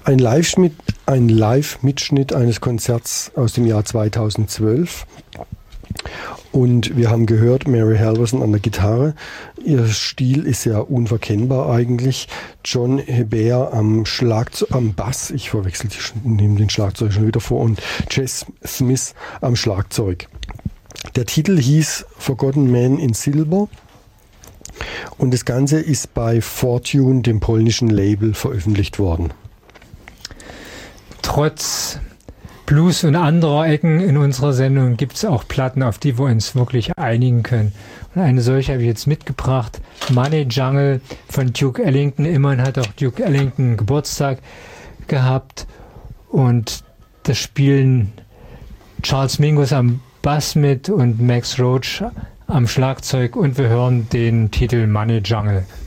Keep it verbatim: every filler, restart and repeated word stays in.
Ein Live-Mitschnitt, ein Live-Mitschnitt eines Konzerts aus dem Jahr zweitausendzwölf. Und wir haben gehört, Mary Halvorsen an der Gitarre. Ihr Stil ist ja unverkennbar eigentlich. John Hebert am Schlagzeug, am Bass, ich verwechsel die, nehme den Schlagzeug schon wieder vor, und Jess Smith am Schlagzeug. Der Titel hieß Forgotten Man in Silver. Und das Ganze ist bei Fortune, dem polnischen Label, veröffentlicht worden. Trotz Blues und anderer Ecken in unserer Sendung gibt es auch Platten, auf die wir uns wirklich einigen können. Und eine solche habe ich jetzt mitgebracht. Money Jungle von Duke Ellington. Immerhin hat auch Duke Ellington Geburtstag gehabt. Und das spielen Charles Mingus am Bass mit und Max Roach am Schlagzeug. Und wir hören den Titel Money Jungle.